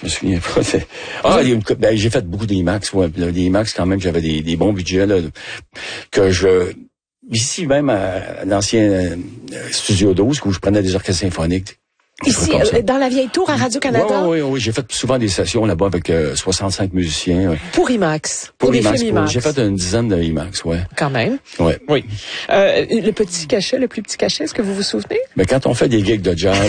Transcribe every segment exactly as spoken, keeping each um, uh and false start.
me souviens pas. Ah, il y a une couple- ben, j'ai fait beaucoup d'IMAX, ouais. Là, des IMAX, quand même, j'avais des, des bons budgets, là, que je, ici même, à l'ancien euh, Studio douze, où je prenais des orchestres symphoniques. Ici, euh, dans la vieille tour à Radio-Canada? Oui, oui, oui. J'ai fait souvent des sessions là-bas avec euh, soixante-cinq musiciens. Ouais. Pour IMAX? Pour, pour IMAX, les films pour, IMAX? j'ai fait une dizaine de IMAX, ouais. Quand même. Ouais. Oui. Euh, le petit cachet, le plus petit cachet, est-ce que vous vous souvenez? Mais quand on fait des gigs de jazz,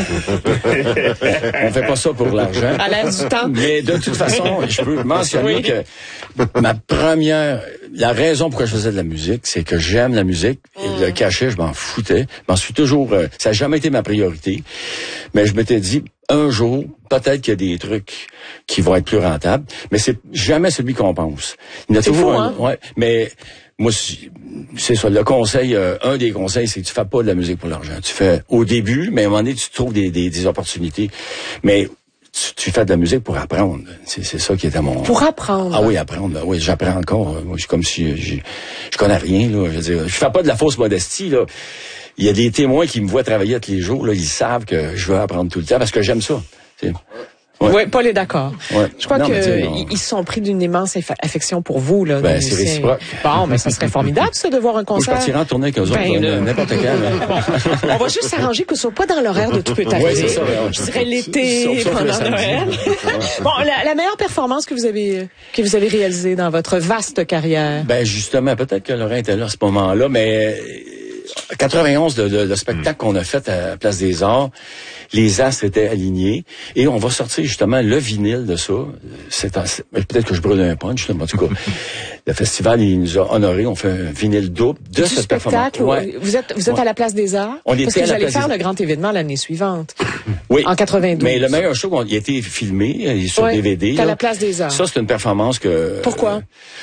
euh, on fait pas ça pour l'argent. À l'air du temps. Mais de toute façon, je peux mentionner Oui. que ma première, la raison pourquoi je faisais de la musique, c'est que j'aime la musique. Et Mm. le cachet, je m'en foutais. Je m'en suis toujours, euh, ça n'a jamais été ma priorité. Mais je m'étais dit, un jour, peut-être qu'il y a des trucs qui vont être plus rentables, mais c'est jamais celui qu'on pense. Il y en a C'est toujours fou, un, hein? ouais, mais moi, c'est ça. Le conseil, euh, un des conseils, c'est que tu fais pas de la musique pour l'argent. Tu fais au début, mais à un moment donné, tu trouves des, des, des opportunités. Mais tu, tu fais de la musique pour apprendre. C'est, c'est ça qui est à mon... Pour apprendre. Ah oui, apprendre. Oui, j'apprends encore. Moi, je suis comme si je, je connais rien, là. Je veux dire, je fais pas de la fausse modestie, là. Il y a des témoins qui me voient travailler tous les jours, là. Ils savent que je veux apprendre tout le temps parce que j'aime ça. C'est... Oui, Ouais. Paul est d'accord. Ouais. Je crois Non, mais tu sais, que non. ils se sont pris d'une immense aff- affection pour vous, là. Ben, nos c'est musiciens. réciproque. Bon, mais ça serait formidable, ça, de voir un Moi, je concert. partirais en tournée avec eux autres, Ben, là, là. n'importe quand. Là. On va juste s'arranger que ce soit pas dans l'horaire de Tout peut arriver. Oui, c'est ça. Ben, Je dirais l'été, sauf- sauf le pendant samedi. Noël. Bon, la, la meilleure performance que vous avez que vous avez réalisée dans votre vaste carrière. Ben justement, peut-être que Laurent était là à ce moment-là, mais euh, quatre-vingt-onze, le, le, le spectacle qu'on a fait à la Place des Arts, les astres étaient alignés et on va sortir justement le vinyle de ça. C'est, en- c'est- peut-être que je brûle un punch, là, mais en tout cas, le festival il nous a honorés. On fait un vinyle double de Du cette performance. spectacle, Ouais. vous êtes vous êtes Ouais. à la Place des Arts. On était parce que à vous la allez Place faire des- le grand événement l'année suivante. Oui. En quatre-vingt-douze. Mais le meilleur show, il a été filmé, il est sur Ouais, D V D. c'est à là. la Place des Arts. Ça, c'est une performance que... Pourquoi?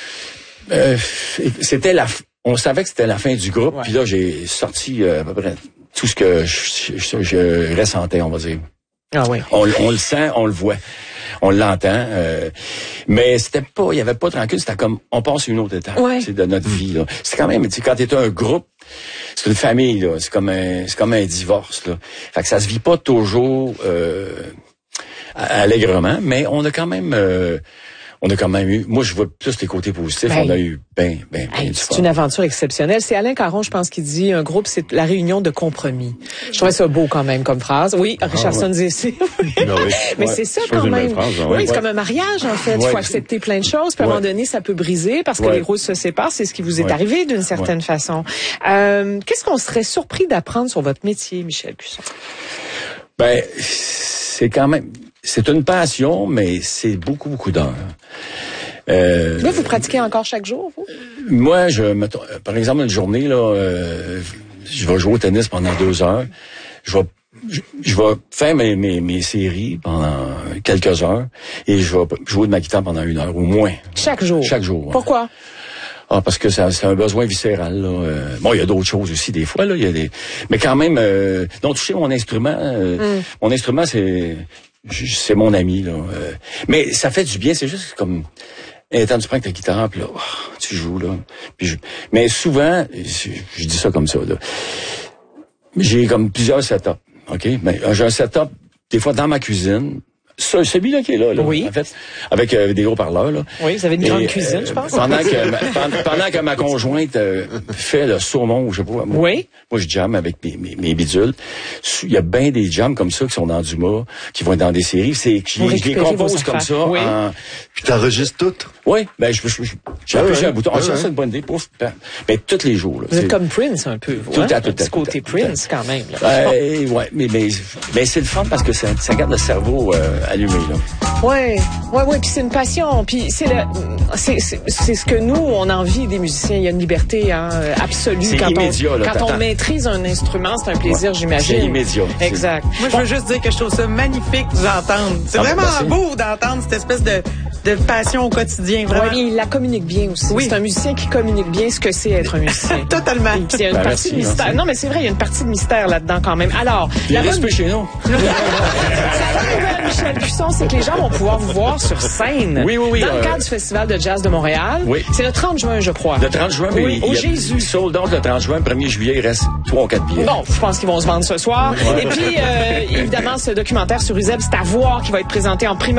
Euh, c'était la... f- On savait que c'était la fin du groupe, Ouais. puis là, j'ai sorti euh, à peu près tout ce que je, je, je ressentais, on va dire. Ah oui. On, on le sent, on le voit, on l'entend. Euh, mais c'était pas, il y avait pas tranquille. C'était comme, on passe à une autre étape, Ouais. c'est de notre vie. Là. C'est quand même, tu sais, quand t'es un groupe, c'est une famille là. C'est comme un, c'est comme un divorce là. Fait que ça se vit pas toujours euh, allègrement, mais on a quand même. Euh, On a quand même eu, moi je vois plus les côtés positifs, Ben, on a eu ben, ben, ben Hey, du c'est fun. une aventure exceptionnelle. C'est Alain Caron, je pense, qui dit un groupe, c'est la réunion de compromis. Je trouvais ça beau quand même comme phrase. Oui, Richardson disait ici. Mais Ouais. c'est ça Je quand faisais la même. même phrase, hein, oui, ouais. c'est comme un mariage en fait. Il Ouais. faut accepter plein de choses. Puis à un Ouais. moment donné, ça peut briser parce que Ouais. les roses se séparent. C'est ce qui vous est Ouais. arrivé d'une certaine façon. Euh, qu'est-ce qu'on serait surpris d'apprendre sur votre métier, Michel Cusson? Ben, c'est quand même, c'est une passion, mais c'est beaucoup, beaucoup d'heures. Euh, Là, vous pratiquez encore chaque jour, vous? Moi, je, mettons, euh, par exemple, une journée, là, euh, je vais jouer au tennis pendant deux heures. Je vais, je, je vais faire mes, mes, mes séries pendant quelques heures et je vais jouer de ma guitare pendant une heure, au moins. Chaque jour? Chaque jour. ouais. Pourquoi? Ah, parce que ça, c'est un besoin viscéral. Là. Euh, bon, il y a d'autres choses aussi des fois. Là, il y a des, mais quand même, euh, donc toucher mon instrument. Euh, Mm. Mon instrument, c'est, c'est mon ami. Là. Euh, mais ça fait du bien. C'est juste comme, et quand tu prends ta guitare, puis là, oh, tu joues là. Puis je, mais souvent, je, je dis ça comme ça. Là, j'ai comme plusieurs setups. Ok, mais j'ai un setup des fois dans ma cuisine. Ce, celui-là qui est là, là Oui. en fait, avec euh, des haut-parleurs. Là. Oui, vous avez une Et, grande euh, cuisine, je pense. Pendant que, ma, pendant, pendant que ma conjointe euh, fait le saumon, je sais pas. Moi, Oui. moi je jamme avec mes, mes, mes bidules. Il y a bien des jams comme ça qui sont dans Dumas, qui vont être dans des séries. C'est qui Vous je les récupérez compose vos comme affaires. ça. Oui. En, Puis t'enregistres tout. oui, ben je, je, je j'ai Ah appuyé ouais. un bouton. Ah, Ah ça ouais. c'est une bonne idée. Pouf, bam. Mais tous les jours. Là, Vous êtes c'est- comme Prince un peu, vous, Tout hein? le temps, tout Un le petit temps, tout le côté temps, tout le Prince quand même. Là. Euh, ouais, mais, mais, mais c'est le fun parce que ça, ça garde le cerveau euh, allumé. Là. Ouais, ouais, ouais. Puis c'est une passion. Puis c'est le, c'est, c'est, c'est ce que nous on a envie des musiciens. Il y a une liberté hein, absolue C'est quand immédiat, on là, quand on t'attends. maîtrise un instrument, c'est un plaisir, Ouais. j'imagine. C'est immédiat. C'est- Exact. Moi, je veux juste dire que je trouve ça magnifique de vous entendre. C'est Ah, vraiment merci. beau d'entendre cette espèce de, de passion au quotidien, Ouais, vraiment. mais il la communique bien aussi. Oui. C'est un musicien qui communique bien ce que c'est être un musicien. Totalement. Et puis, il y a une Ben, partie merci, de mystère. merci. Non, mais c'est vrai, il y a une partie de mystère là-dedans quand même. Alors, Il la reste bonne, plus chez nous. la bonne nouvelle, Michel Cusson, c'est que les gens vont pouvoir vous voir sur scène. Oui, oui, oui, Dans le euh, cadre du Festival de jazz de Montréal. Oui. C'est le trente juin, je crois. Le trente juin, mais Oui, il au y a Jésus. sold out le trente juin, le premier juillet, il reste trois ou quatre billets. Bon, je pense qu'ils vont se vendre ce soir. Et puis, euh, évidemment, ce documentaire sur Uzeb, c'est à voir qui va être présenté en primeur.